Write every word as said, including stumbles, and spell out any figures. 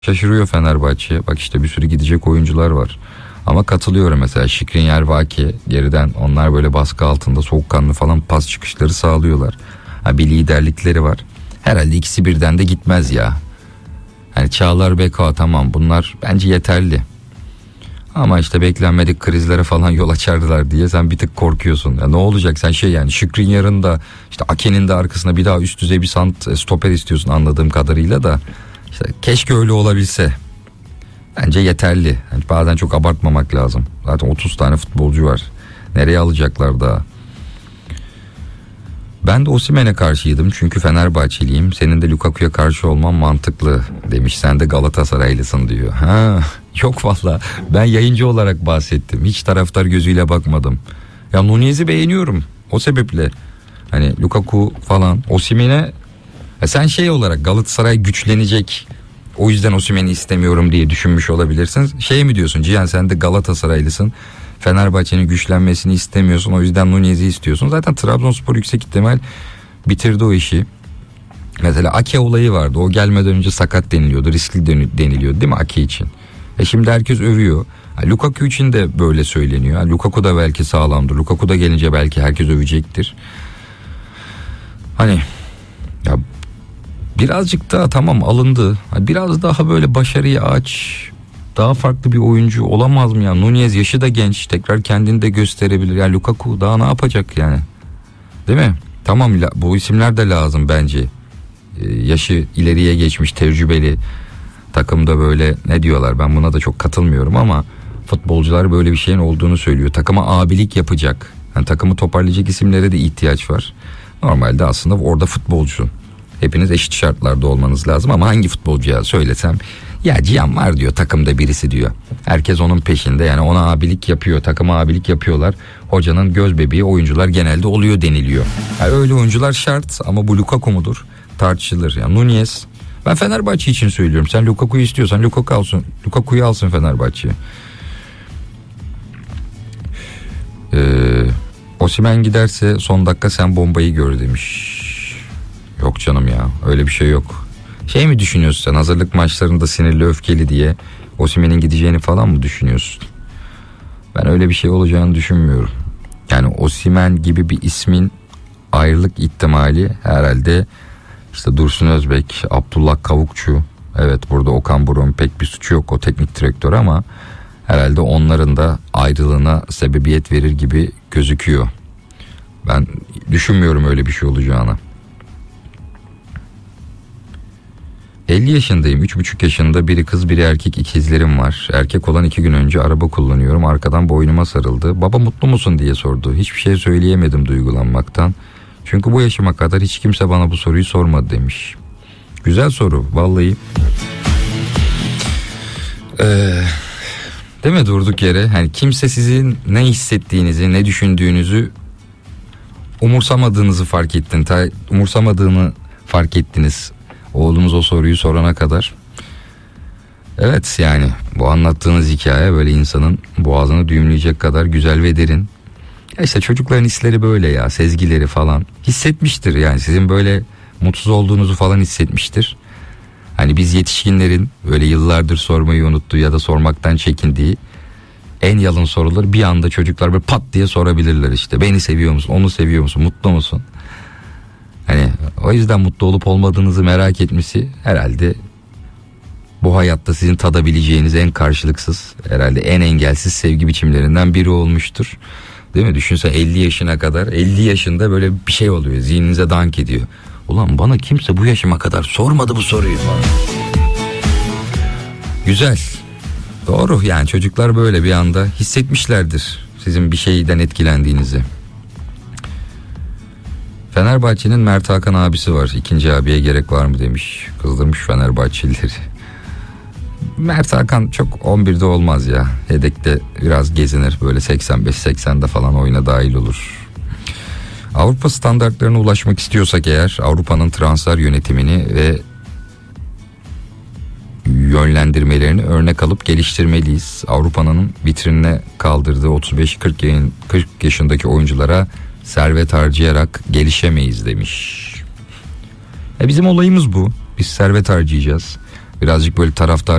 Şaşırıyor Fenerbahçe. Bak işte bir sürü gidecek oyuncular var. Ama katılıyorum mesela Skriniar, Vaki geriden, onlar böyle baskı altında soğukkanlı falan pas çıkışları sağlıyorlar. Ha, bir liderlikleri var. Herhalde ikisi birden de gitmez ya. Hani Çağlar, Beka, tamam, bunlar bence yeterli. Ama işte beklenmedik krizlere falan yol açardılar diye sen bir tık korkuyorsun. Ya ne olacak, sen şey yani Skriniar'ın da işte Ake'nin de arkasına bir daha üst düzey bir sant stoper istiyorsun anladığım kadarıyla da. İşte keşke öyle olabilse. Bence yeterli. Yani bazen çok abartmamak lazım. Zaten otuz tane futbolcu var. Nereye alacaklar daha? Ben de Osimhen'e karşıydım çünkü Fenerbahçeliyim. Senin de Lukaku'ya karşı olman mantıklı demiş. Sen de Galatasaraylısın diyor. Ha, yok valla. Ben yayıncı olarak bahsettim. Hiç taraftar gözüyle bakmadım. Ya Nunez'i beğeniyorum. O sebeple. Hani Lukaku falan. Osimhen'e ya sen şey olarak Galatasaray güçlenecek, o yüzden Osimhen'i istemiyorum diye düşünmüş olabilirsin. Şey mi diyorsun Cihan, sen de Galatasaraylısın. Fenerbahçe'nin güçlenmesini istemiyorsun, o yüzden Nunez'i istiyorsun. Zaten Trabzonspor yüksek ihtimal bitirdi o işi. Mesela Ake olayı vardı. O gelmeden önce sakat deniliyordu, riskli deniliyordu değil mi Ake için? E şimdi herkes övüyor. Ha, Lukaku için de böyle söyleniyor. Ha, Lukaku da belki sağlamdır. Lukaku da gelince belki herkes övecektir. Hani ya birazcık daha tamam alındı. Biraz daha böyle başarıyı aç. Daha farklı bir oyuncu olamaz mı ya? Nunez yaşı da genç. Tekrar kendini de gösterebilir. Yani Lukaku daha ne yapacak yani? Değil mi? Tamam, bu isimler de lazım bence. Ee, yaşı ileriye geçmiş, tecrübeli. Takımda böyle ne diyorlar? Ben buna da çok katılmıyorum ama futbolcular böyle bir şeyin olduğunu söylüyor. Takıma abilik yapacak. Yani takımı toparlayacak isimlere de ihtiyaç var. Normalde aslında orada futbolcusun. Hepiniz eşit şartlarda olmanız lazım ama hangi futbolcuya söylesem ya Cihan var diyor takımda birisi diyor. Herkes onun peşinde, yani ona abilik yapıyor, takıma abilik yapıyorlar. Hocanın göz bebeği oyuncular genelde oluyor deniliyor. Yani öyle oyuncular şart ama bu Lukaku mudur? Tartışılır. Yani Nunez, ben Fenerbahçe için söylüyorum. Sen Lukaku'yu istiyorsan Lukaku alsın. Lukaku'yu alsın Fenerbahçe. Ee, Osimhen giderse son dakika sen bombayı gör demiş. Yok canım ya, öyle bir şey yok. Şey mi düşünüyorsun sen, hazırlık maçlarında sinirli öfkeli diye Osimhen'in gideceğini falan mı düşünüyorsun? Ben öyle bir şey olacağını düşünmüyorum. Yani Osimhen gibi bir ismin ayrılık ihtimali herhalde işte Dursun Özbek, Abdullah Kavukçu. Evet, burada Okan Buruk'un pek bir suçu yok, o teknik direktör, ama herhalde onların da ayrılığına sebebiyet verir gibi gözüküyor. Ben düşünmüyorum öyle bir şey olacağını. elli yaşındayım. üç buçuk yaşında biri kız biri erkek ikizlerim var. Erkek olan iki gün önce araba kullanıyorum. Arkadan boynuma sarıldı. Baba mutlu musun diye sordu. Hiçbir şey söyleyemedim duygulanmaktan. Çünkü bu yaşıma kadar hiç kimse bana bu soruyu sormadı demiş. Güzel soru vallahi. Ee, değil mi, durduk yere? Hani kimse sizin ne hissettiğinizi, ne düşündüğünüzü umursamadığınızı fark ettin. Ta, umursamadığını fark ettiniz. Oğlumuz o soruyu sorana kadar. Evet, yani bu anlattığınız hikaye böyle insanın boğazını düğümleyecek kadar güzel ve derin. Ya işte çocukların hisleri böyle ya, sezgileri falan. Hissetmiştir yani, sizin böyle mutsuz olduğunuzu falan hissetmiştir. Hani biz yetişkinlerin böyle yıllardır sormayı unuttuğu ya da sormaktan çekindiği en yalın soruları bir anda çocuklar böyle pat diye sorabilirler işte. Beni seviyor musun? Onu seviyor musun? Mutlu musun? Hani o yüzden mutlu olup olmadığınızı merak etmesi herhalde bu hayatta sizin tadabileceğiniz en karşılıksız, herhalde en engelsiz sevgi biçimlerinden biri olmuştur. Değil mi? Düşünsene elli yaşına kadar, elli yaşında böyle bir şey oluyor. Zihninize dank ediyor. Ulan bana kimse bu yaşıma kadar sormadı bu soruyu falan. Güzel. Doğru, yani çocuklar böyle bir anda hissetmişlerdir sizin bir şeyden etkilendiğinizi. Fenerbahçe'nin Mert Hakan abisi var. İkinci abiye gerek var mı demiş. Kızdırmış Fenerbahçelileri. Mert Hakan çok on birde olmaz ya. Yedekte biraz gezinir. Böyle seksen beş seksende falan oyuna dahil olur. Avrupa standartlarına ulaşmak istiyorsak eğer Avrupa'nın transfer yönetimini ve yönlendirmelerini örnek alıp geliştirmeliyiz. Avrupa'nın vitrinine kaldırdığı otuz beş kırk yaşındaki oyunculara servet harcayarak gelişemeyiz demiş. E bizim olayımız bu. Biz servet harcayacağız. Birazcık böyle taraftar